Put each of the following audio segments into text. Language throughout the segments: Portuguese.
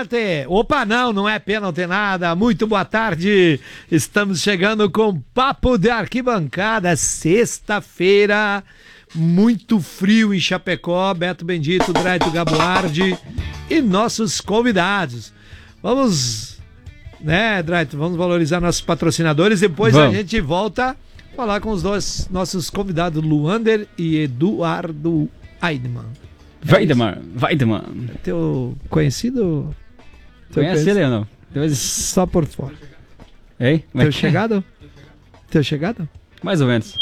pênalti. Opa, não é pênalti nada. Muito boa tarde. Estamos chegando com Papo de Arquibancada. Sexta-feira, muito frio em Chapecó. Beto Bendito, Draito Gabuardi e nossos convidados. Vamos, né, Draito, vamos valorizar nossos patrocinadores. Depois a gente volta a falar com os dois nossos convidados, Luander e Eduardo Weidman. Weidman. Teu conhecido? Conhece ele ou não? Só por fora. Ei? Teu chegado? Mais ou menos.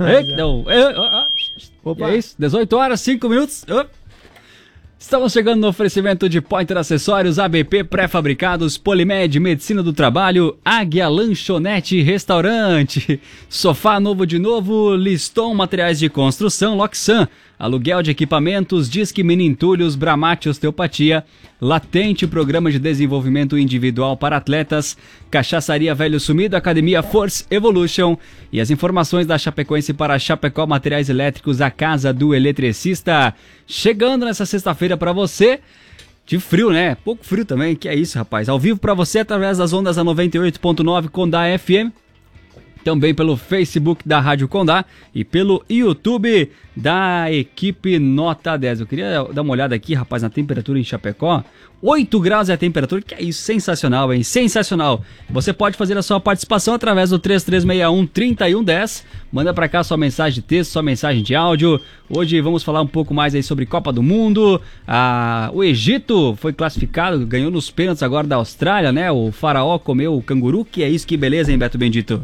Opa. E é isso, 18 horas, 5 minutos. Estamos chegando no oferecimento de Pointer Acessórios, ABP Pré-Fabricados, Polimed, Medicina do Trabalho, Águia Lanchonete Restaurante, Sofá Novo de Novo, Liston Materiais de Construção, Loxan, Aluguel de Equipamentos, Disque Menintulhos, Bramate Osteopatia, Latente Programa de Desenvolvimento Individual para Atletas, Cachaçaria Velho Sumido, Academia Force Evolution e as informações da Chapecoense para Chapecó Materiais Elétricos, a Casa do Eletricista. Chegando nessa sexta-feira para você, de frio, né? Pouco frio também, que é isso, rapaz. Ao vivo para você através das ondas da 98.9 Condá FM. Também pelo Facebook da Rádio Condá e pelo YouTube da equipe Nota 10. Eu queria dar uma olhada aqui, rapaz, na temperatura em Chapecó. 8 graus é a temperatura, que é isso, sensacional, hein? Sensacional. Você pode fazer a sua participação através do 3361-3110. Manda pra cá sua mensagem de texto, sua mensagem de áudio. Hoje vamos falar um pouco mais aí sobre Copa do Mundo. O Egito foi classificado, ganhou nos pênaltis agora da Austrália, né? O faraó comeu o canguru, que é isso, que beleza, hein, Beto Bendito?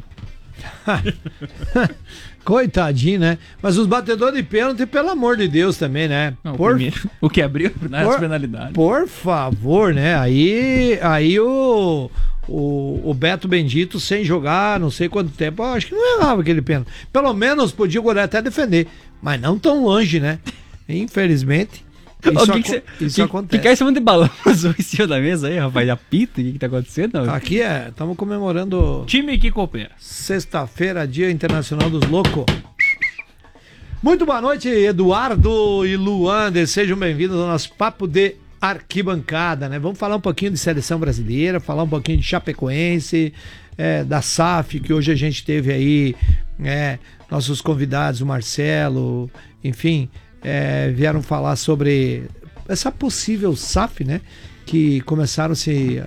Coitadinho, né? Mas os batedores de pênalti, pelo amor de Deus, também, né? Não, o que abriu nas penalidades. Por favor, né? Aí o Beto Bendito, sem jogar não sei quanto tempo, eu acho que não errava aquele pênalti. Pelo menos podia o goleiro até defender, mas não tão longe, né? Infelizmente. Isso acontece. Que é esse monte de balão azul em cima da mesa aí, rapaz? Apita? O que tá acontecendo? Aqui estamos comemorando... Time que coopera. Sexta-feira, Dia Internacional dos Loucos. Muito boa noite, Eduardo e Luander. Sejam bem-vindos ao nosso Papo de Arquibancada, né? Vamos falar um pouquinho de seleção brasileira, falar um pouquinho de Chapecoense, da SAF, que hoje a gente teve aí, nossos convidados, o Marcelo, enfim... vieram falar sobre essa possível SAF, né? Que começaram-se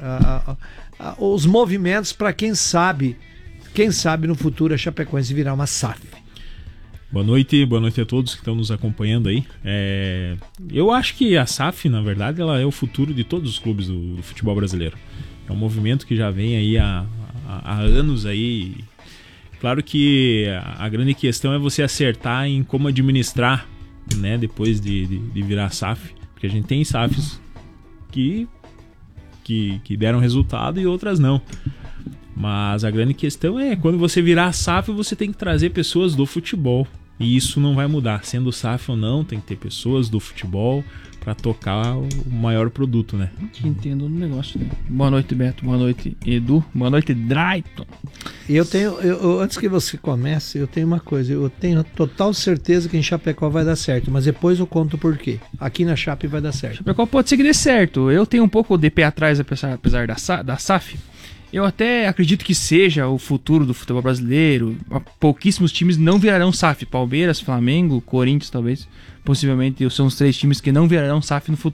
os movimentos para quem sabe no futuro a Chapecoense virar uma SAF. Boa noite a todos que estão nos acompanhando aí. Eu acho que a SAF, na verdade, ela é o futuro de todos os clubes do futebol brasileiro. É um movimento que já vem aí há anos aí. Claro que a grande questão é você acertar em como administrar, né, depois de virar SAF, porque a gente tem SAFs que deram resultado e outras não, mas a grande questão é quando você virar SAF, você tem que trazer pessoas do futebol, e isso não vai mudar, sendo SAF ou não, tem que ter pessoas do futebol para tocar o maior produto, né? Entendo no negócio, né? Boa noite, Beto, boa noite, Edu, boa noite, Drayton. Antes que você comece, eu tenho uma coisa, eu tenho total certeza que em Chapecó vai dar certo, mas depois eu conto por quê. Aqui na Chape vai dar certo. Chapecó pode ser que dê certo, eu tenho um pouco de pé atrás, apesar da SAF. Eu até acredito que seja o futuro do futebol brasileiro. Pouquíssimos times não virarão SAF. Palmeiras, Flamengo, Corinthians talvez. Possivelmente são os 3 times que não virarão SAF no futuro.